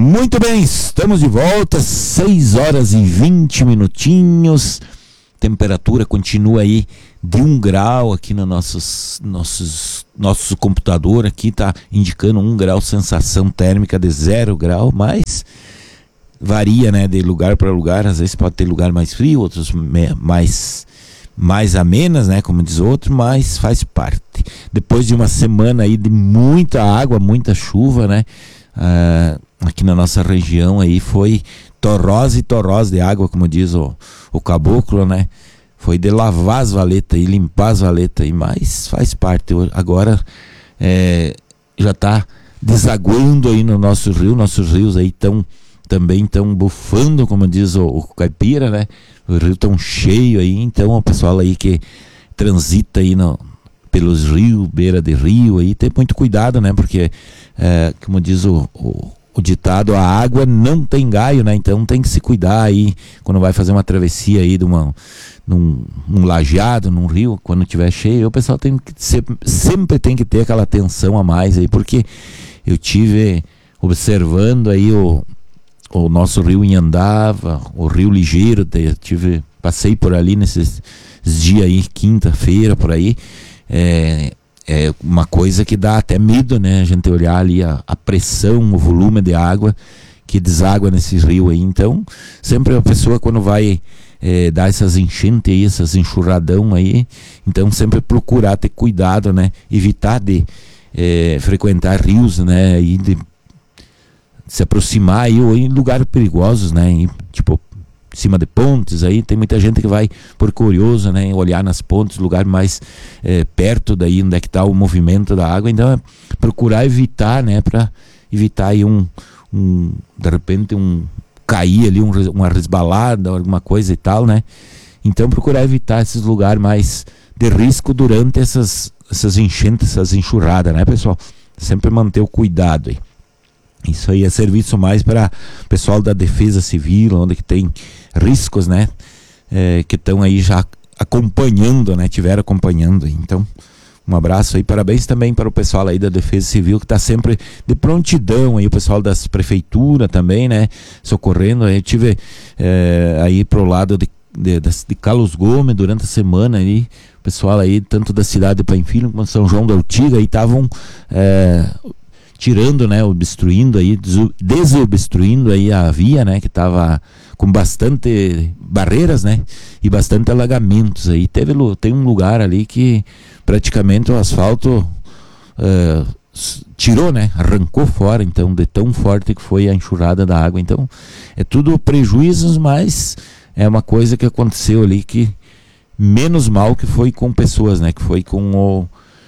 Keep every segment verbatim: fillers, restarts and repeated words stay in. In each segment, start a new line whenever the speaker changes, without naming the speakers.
Muito bem, estamos de volta, seis horas e vinte minutinhos. Temperatura continua aí de um grau aqui no nossos, nossos, nosso computador aqui tá indicando um grau, sensação térmica de zero grau, mas varia, né, de lugar para lugar. Às vezes pode ter lugar mais frio, outros mais mais amenas, né, como diz outro, mas faz parte. Depois de uma semana aí de muita água, muita chuva, né, ah, aqui na nossa região aí foi torrosa e torrosa de água, como diz o, o caboclo, né? Foi de lavar as valetas e limpar as valetas, mas faz parte. Agora é, já está desaguando aí no nosso rio, nossos rios aí tão, também estão bufando, como diz o, o caipira, né? O rio tão cheio aí, então o pessoal aí que transita aí no, pelos rios, beira de rio aí, tem muito cuidado, né? Porque, é, como diz o, o O ditado, a água não tem gaio, né? Então tem que se cuidar aí quando vai fazer uma travessia aí de uma, num, num lajeado, num rio, quando tiver cheio, o pessoal tem que ser, sempre tem que ter aquela atenção a mais aí, porque eu tive observando aí o, o nosso rio Inhandava, o Rio Ligeiro, eu tive, passei por ali nesses dias aí, quinta-feira, por aí, é... é uma coisa que dá até medo, né? A gente olhar ali a, a pressão, o volume de água que deságua nesse rio aí. Então, sempre a pessoa quando vai é, dar essas enchentes aí, essas enxurradão aí, então sempre procurar ter cuidado, né? Evitar de é, frequentar rios, né? E de se aproximar aí, ou em lugares perigosos, né? E, tipo, em cima de pontes aí, tem muita gente que vai por curioso, né, olhar nas pontes, lugar mais é, perto daí onde é que está o movimento da água. Então é procurar evitar, né, para evitar aí um, um de repente um cair ali, um, uma resbalada, alguma coisa e tal, né. Então procurar evitar esses lugares mais de risco durante essas, essas enchentes, essas enxurradas, né, pessoal? Sempre manter o cuidado aí. Isso aí é serviço mais para o pessoal da Defesa Civil, onde que tem riscos, né? É, que estão aí já acompanhando, né? Tiveram acompanhando. Então, um abraço aí, parabéns também para o pessoal aí da Defesa Civil, que está sempre de prontidão aí, o pessoal das prefeituras também, né? Socorrendo. Eu tive é, aí pro lado de, de, de Carlos Gomes durante a semana aí, o pessoal aí, tanto da cidade de Painfilho como São João da Ortiga, aí estavam... É, tirando, né, obstruindo aí, desobstruindo aí a via, né, que estava com bastante barreiras, né, e bastante alagamentos aí. Teve, tem um lugar ali que praticamente o asfalto uh, tirou, né, arrancou fora, então, de tão forte que foi a enxurrada da água. Então, é tudo prejuízos, mas é uma coisa que aconteceu ali que menos mal que foi com pessoas, né, que foi com o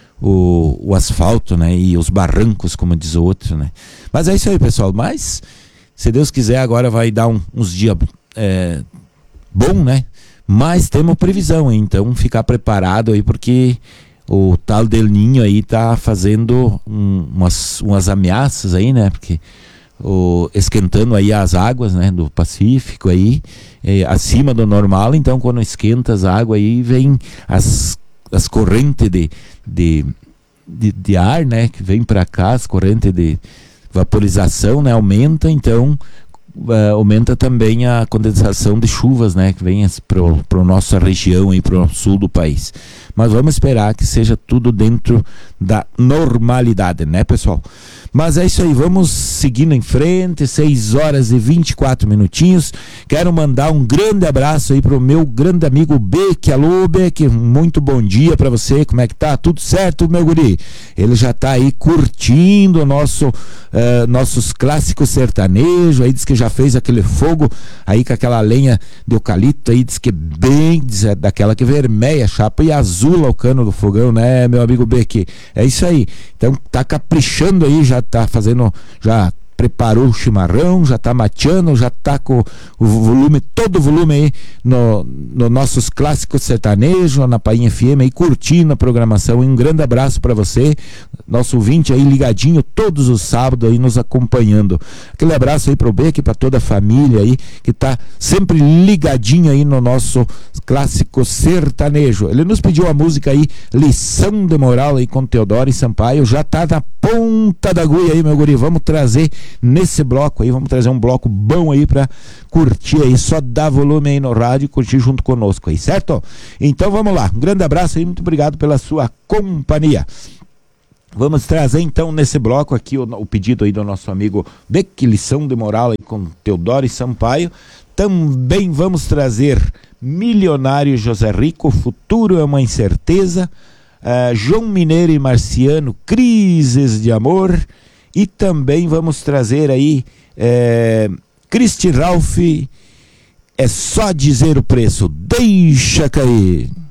O, o asfalto, né, e os barrancos, como diz o outro, né. Mas é isso aí, pessoal. Mas se Deus quiser, agora vai dar um, uns dias é, bom, né. Mas temos previsão, hein? Então ficar preparado aí, porque o tal del Ninho aí tá fazendo um, umas, umas ameaças aí, né, porque o, esquentando aí as águas, né, do Pacífico aí é, acima do normal. Então quando esquenta as águas aí, vem as as correntes de, de, de, de ar, né, que vem para cá, as correntes de vaporização, né, aumenta, então uh, aumenta também a condensação de chuvas, né, que vem para a nossa região e para o sul do país. Mas vamos esperar que seja tudo dentro da normalidade, né, pessoal? Mas é isso aí, vamos seguindo em frente, seis horas e vinte e quatro minutinhos. Quero mandar um grande abraço aí pro meu grande amigo Beck. Alô, Beck, muito bom dia para você, como é que tá? Tudo certo, meu guri? Ele já tá aí curtindo o nosso, uh, nossos clássicos sertanejos, aí diz que já fez aquele fogo aí com aquela lenha de eucalipto aí, diz que bem, diz, é daquela que vermelha, chapa e azul o cano do fogão, né, meu amigo Beck? É isso aí, então tá caprichando aí, já tá fazendo, já preparou o chimarrão, já tá mateando, já tá com o volume, todo o volume aí no, no nossos clássicos sertanejos, na Painha F M aí, curtindo a programação. E um grande abraço para você, nosso ouvinte aí ligadinho todos os sábados aí nos acompanhando. Aquele abraço aí pro Beck, para toda a família aí que tá sempre ligadinho aí no nosso clássico sertanejo. Ele nos pediu a música aí, Lição de Moral aí com Teodoro e Sampaio, já tá na ponta da agulha aí, meu guri. Vamos trazer nesse bloco aí. Vamos trazer um bloco bom aí pra curtir aí, só dar volume aí no rádio e curtir junto conosco aí, certo? Então vamos lá, um grande abraço aí, muito obrigado pela sua companhia. Vamos trazer então nesse bloco aqui o, o pedido aí do nosso amigo De Que Lição de Moral aí com Teodoro Sampaio. Também vamos trazer Milionário José Rico, Futuro é uma Incerteza, uh, João Mineiro e Marciano, Crises de Amor, e também vamos trazer aí uh, Cristi Ralph, É Só Dizer o Preço. Deixa cair.